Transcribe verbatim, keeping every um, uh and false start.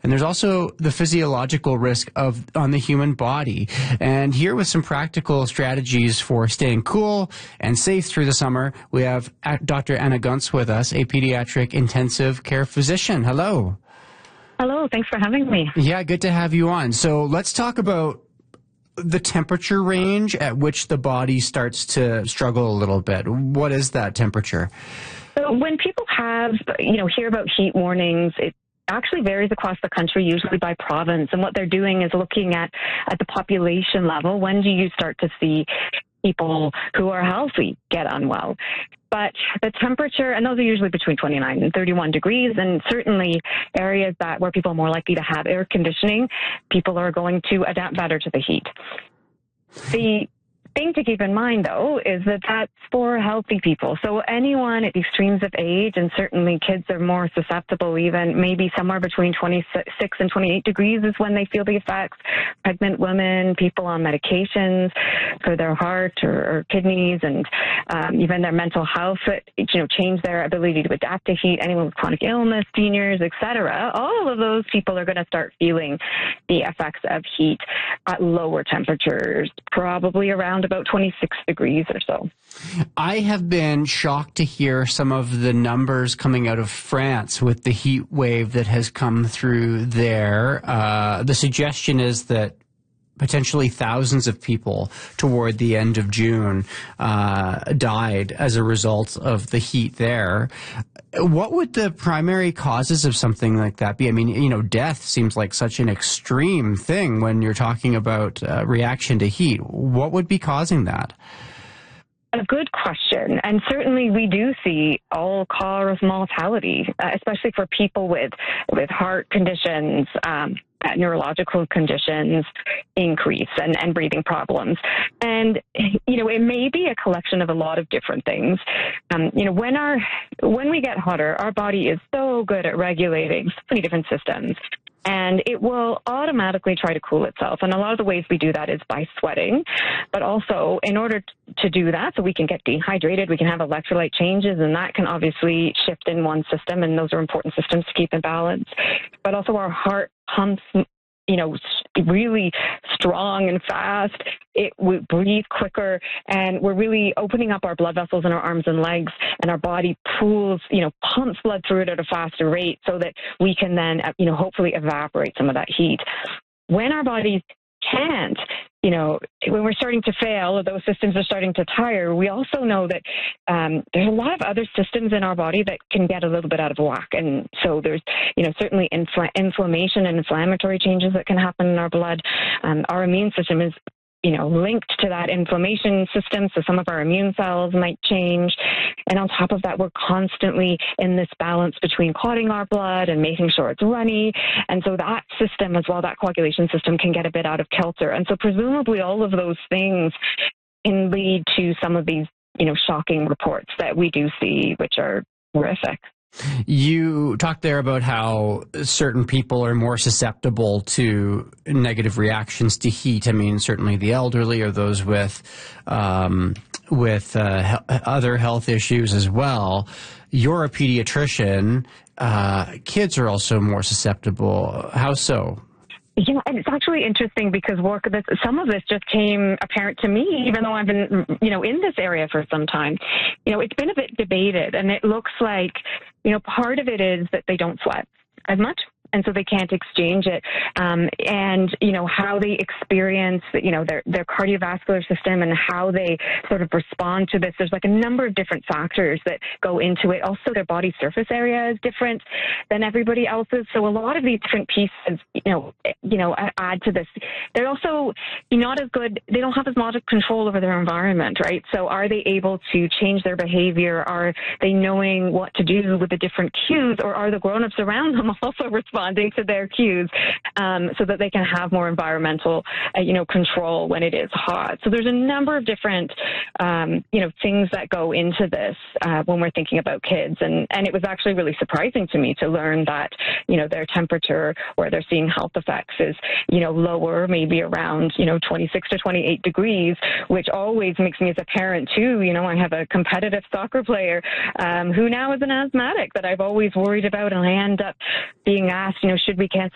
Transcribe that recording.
and there's also the physiological risk of on the human body. And here with some practical strategies for staying cool and safe through the summer, we have Doctor Anna Gunst with us, a pediatric intensive care physician. Hello. Hello, thanks for having me. Yeah, good to have you on. So let's talk about the temperature range at which the body starts to struggle a little bit. What is that temperature? So when people have, you know, hear about heat warnings, it actually varies across the country, usually by province. And what they're doing is looking at, at the population level. When do you start to see people who are healthy get unwell? But the temperature, and those are usually between twenty-nine and thirty-one degrees, and certainly areas that where people are more likely to have air conditioning, people are going to adapt better to the heat. The thing to keep in mind, though, is that that's for healthy people. So anyone at the extremes of age, and certainly kids are more susceptible, even maybe somewhere between twenty-six and twenty-eight degrees is when they feel the effects. Pregnant women, people on medications for their heart or, or kidneys, and um, even their mental health, you know, change their ability to adapt to heat. Anyone with chronic illness, seniors, et cetera. All of those people are going to start feeling the effects of heat at lower temperatures, probably around about twenty-six degrees or so. I have been shocked to hear some of the numbers coming out of France with the heat wave that has come through there. Uh, the suggestion is that potentially thousands of people toward the end of June uh, died as a result of the heat there. What would the primary causes of something like that be? I mean, you know, death seems like such an extreme thing when you're talking about uh, reaction to heat. What would be causing that? A good question. And certainly we do see all-cause mortality, uh, especially for people with, with heart conditions, um, neurological conditions increase and, and breathing problems. And, you know, it may be a collection of a lot of different things. Um, you know, when our, when we get hotter, our body is so good at regulating so many different systems. And it will automatically try to cool itself. And a lot of the ways we do that is by sweating. But also, in order to do that, so we can get dehydrated, we can have electrolyte changes, and that can obviously shift in one system, and those are important systems to keep in balance. But also our heart pumps, you know, really strong and fast. It we breathe quicker, and we're really opening up our blood vessels in our arms and legs, and our body pools, you know, pumps blood through it at a faster rate so that we can then, you know, hopefully evaporate some of that heat. When our bodies can't, you know, when we're starting to fail or those systems are starting to tire, we also know that um, there's a lot of other systems in our body that can get a little bit out of whack. And so there's, you know, certainly infl- inflammation and inflammatory changes that can happen in our blood. Um, our immune system is, you know, linked to that inflammation system. So some of our immune cells might change. And on top of that, we're constantly in this balance between clotting our blood and making sure it's runny. And so that system as well, that coagulation system can get a bit out of kilter. And so presumably all of those things can lead to some of these, you know, shocking reports that we do see, which are horrific. You talked there about how certain people are more susceptible to negative reactions to heat. I mean, certainly the elderly or those with um, with uh, he- other health issues as well. You're a pediatrician. Uh, kids are also more susceptible. How so? Yeah, and it's actually interesting because work this, some of this just came apparent to me, even though I've been, you know, in this area for some time. You know, it's been a bit debated, and it looks like, you know, part of it is that they don't sweat as much, and so they can't exchange it. Um, and, you know, how they experience, you know, their, their cardiovascular system and how they sort of respond to this. There's like a number of different factors that go into it. Also, their body surface area is different than everybody else's. So a lot of these different pieces, you know, you know, add to this. They're also not as good. They don't have as much control over their environment, right? So are they able to change their behavior? Are they knowing what to do with the different cues, or are the grown-ups around them also responding to their cues um, so that they can have more environmental, uh, you know, control when it is hot? So there's a number of different, um, you know, things that go into this uh, when we're thinking about kids. And, and it was actually really surprising to me to learn that, you know, their temperature where they're seeing health effects is, you know, lower, maybe around, you know, twenty-six to twenty-eight degrees, which always makes me as a parent too. You know, I have a competitive soccer player um, who now is an asthmatic that I've always worried about, and I end up being asked, you know, should we cancel